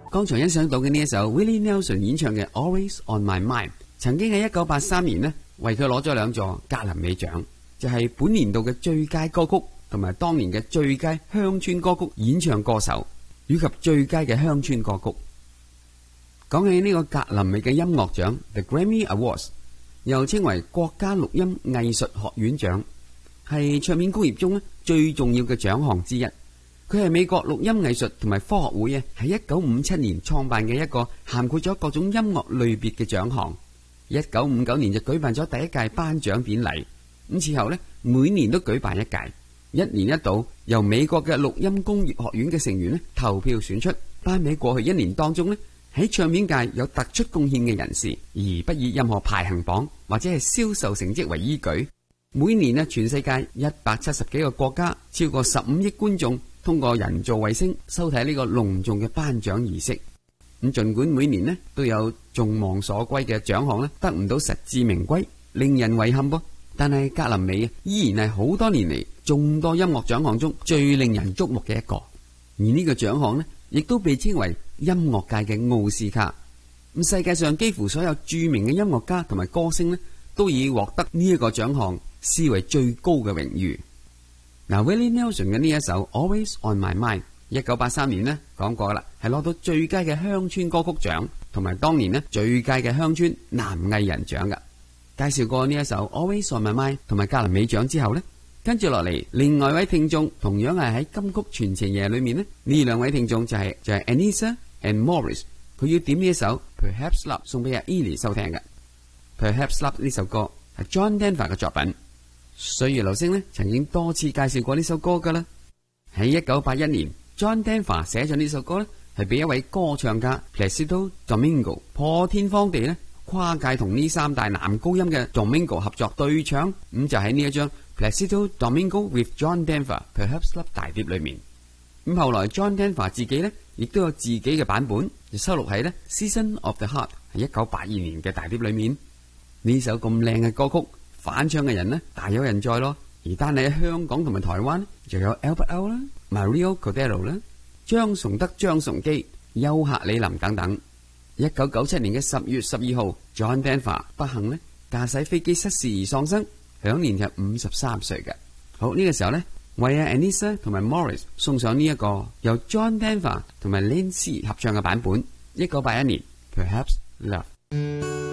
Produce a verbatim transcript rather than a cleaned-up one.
剛才欣賞到嘅呢一首 Willie Nelson 演唱嘅 Always on My Mind， 曾經喺一九八三年呢為佢攞咗兩座格林美獎，就係、是、本年度嘅最佳歌曲同埋當年嘅最佳鄉村歌曲演唱歌手，以及最佳嘅鄉村歌曲。講起呢個格林美嘅音樂獎 The Grammy Awards， 又稱為國家錄音藝術學院獎，係唱片工業中最重要嘅獎項之一。佢係美國錄音藝術同埋科學會啊，喺一九五七年創辦嘅一個涵括咗各種音樂類別嘅獎項。一九五九年就舉辦咗第一屆頒獎典禮，咁此後呢，每年都舉辦一屆，一年一度由美國嘅錄音工業學院嘅成員呢投票選出，頒俾過去一年當中呢喺唱片界有突出貢獻嘅人士，而不以任何排行榜或者係銷售成績為依據。每年呢，全世界一百七十幾個國家，超過十五億觀眾通過人造衛星收睇呢個隆重嘅頒獎儀式。咁盡管每年呢都有眾望所歸嘅獎項呢得唔到實至名歸，令人遺憾噃。但係格林美依然係好多年嚟眾多音樂獎項中最令人矚目嘅一個。而呢個獎項呢，亦都被稱為音樂界嘅奧斯卡。咁世界上幾乎所有著名嘅音樂家同埋歌星呢，都以獲得呢一個獎項視為最高嘅榮譽。嗱 Willie Nelson 嘅呢一首 Always on My Mind， 一九八三年呢講過啦，係攞到最佳嘅鄉村歌曲獎，同埋當年呢最佳嘅鄉村男藝人獎噶。介紹過呢一首 Always on My Mind 同埋格林美獎之後呢，跟住落嚟，另外一位聽眾同樣係喺金曲傳情夜裏面呢，呢兩位聽眾就係、是、就係、是、Anissa and Morris， 佢要點呢一首 Perhaps Love 送俾阿 Ely 收聽嘅。Perhaps Love 呢首歌係 John Denver 嘅作品。歲月流星呢曾經多次介紹過呢首歌噶啦。喺一九八一年 John Denver 寫咗呢首歌呢，係俾一位歌唱家 Placido Domingo 破天荒地呢跨界同呢三大男高音嘅 Domingo 合作對唱，咁就喺呢一張 Placido Domingo with John Denver Perhaps Love 大碟裏面。咁後來 John Denver 自己呢亦都有自己嘅版本，就收錄喺呢 Season of the Heart 係一九八二年嘅大碟裏面。呢首咁靚嘅歌曲，翻唱嘅人呢大有人在咯。而單係喺香港同埋台灣就有 Albert O 啦、Mario Cordero 啦、張崇德、張崇基、優客李林等等。一九九七年嘅十月十二號 John Denver 不幸呢駕駛飛機失事而喪生，享年就五十三歲嘅。好，呢個時候呢，為阿 Anissa 同埋 Morris 送上呢一個由 John Denver 同埋 Lindsay 合唱嘅版本，一九八一年 Perhaps Love。